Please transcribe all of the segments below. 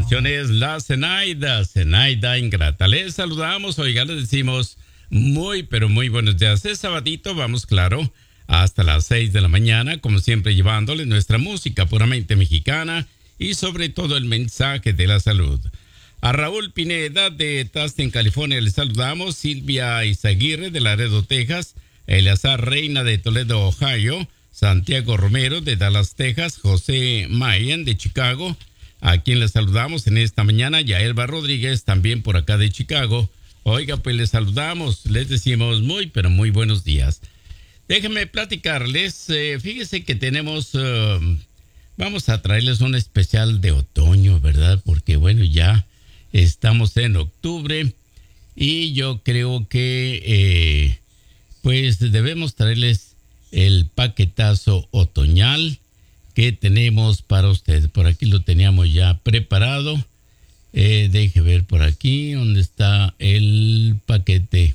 canción es La Zenaida Ingrata. Les saludamos, oiga, les decimos muy, pero muy buenos días. Es sabadito, vamos, claro, hasta las 6 de la mañana, como siempre, llevándoles nuestra música puramente mexicana y sobre todo el mensaje de la salud. A Raúl Pineda de Tustin, California, le saludamos. Silvia Izaguirre de Laredo, Texas. Eleazar Reina de Toledo, Ohio. Santiago Romero de Dallas, Texas. José Mayen de Chicago, a quien le saludamos en esta mañana. Yaelba Rodríguez, también por acá de Chicago. Oiga, pues les saludamos, les decimos muy, pero muy buenos días. Déjenme platicarles, fíjense que tenemos, vamos a traerles un especial de otoño, ¿verdad? Porque bueno, ya estamos en octubre y yo creo que pues debemos traerles el paquetazo otoñal que tenemos para ustedes. Por aquí lo teníamos ya preparado. Deje ver por aquí dónde está el paquete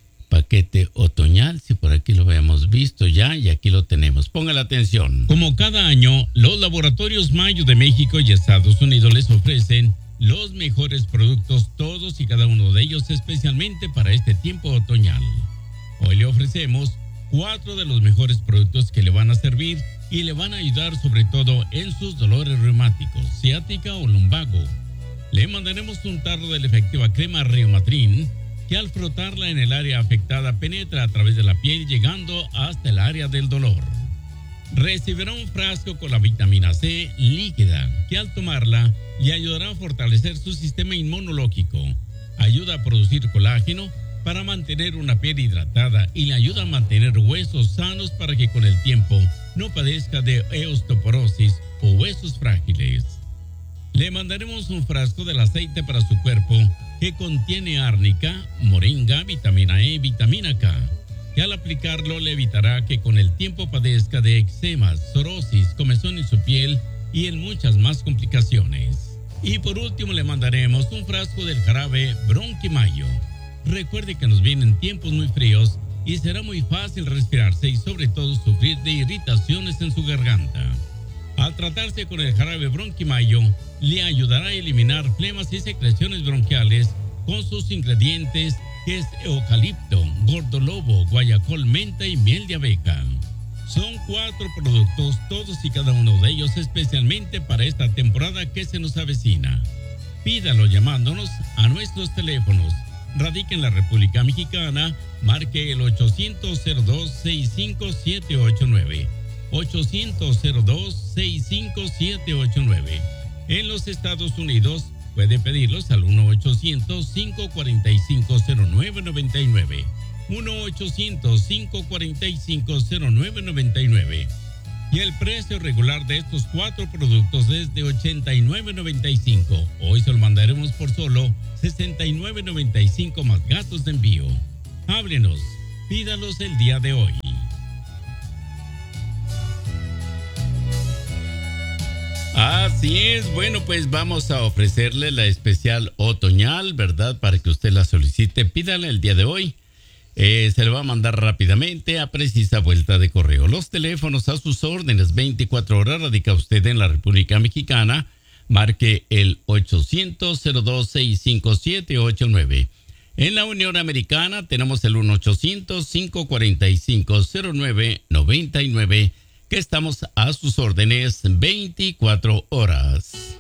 otoñal. Si por aquí lo habíamos visto ya, y aquí lo tenemos. Ponga la atención. Como cada año, los laboratorios Mayo de México y Estados Unidos les ofrecen los mejores productos, todos y cada uno de ellos, especialmente para este tiempo otoñal. Hoy le ofrecemos 4 de los mejores productos que le van a servir y le van a ayudar sobre todo en sus dolores reumáticos, ciática o lumbago. Le mandaremos un tarro de la efectiva crema Reumatrin, que al frotarla en el área afectada penetra a través de la piel llegando hasta el área del dolor. Recibirá un frasco con la vitamina C líquida, que al tomarla le ayudará a fortalecer su sistema inmunológico, ayuda a producir colágeno para mantener una piel hidratada y le ayuda a mantener huesos sanos para que con el tiempo no padezca de osteoporosis o huesos frágiles. Le mandaremos un frasco del aceite para su cuerpo que contiene árnica, moringa, vitamina E, vitamina K, que al aplicarlo le evitará que con el tiempo padezca de eczemas, psoriasis, comezón en su piel y en muchas más complicaciones. Y por último le mandaremos un frasco del jarabe Bronquimayo. Recuerde que nos vienen tiempos muy fríos y será muy fácil respirarse y sobre todo sufrir de irritaciones en su garganta. Al tratarse con el jarabe Bronquimayo, le ayudará a eliminar flemas y secreciones bronquiales con sus ingredientes que es eucalipto, gordolobo, guayacol, menta y miel de abeja. Son 4 productos, todos y cada uno de ellos especialmente para esta temporada que se nos avecina. Pídalo llamándonos a nuestros teléfonos. Radica en la República Mexicana, marque el 800-02-65789. 800-02-65789. En los Estados Unidos puede pedirlos al 1-800-545-0999. 1-800-545-0999. Y el precio regular de estos 4 productos es de $89.95. Hoy se lo mandaremos por solo $69.95 más gastos de envío. Háblenos, pídalos el día de hoy. Así es, bueno, pues vamos a ofrecerle la especial otoñal, ¿verdad? Para que usted la solicite, pídala el día de hoy. Se le va a mandar rápidamente a precisa vuelta de correo. Los teléfonos a sus órdenes, 24 horas, radica usted en la República Mexicana, marque el 800-02-65789. En la Unión Americana tenemos el 1-800-545-0999, que estamos a sus órdenes 24 horas.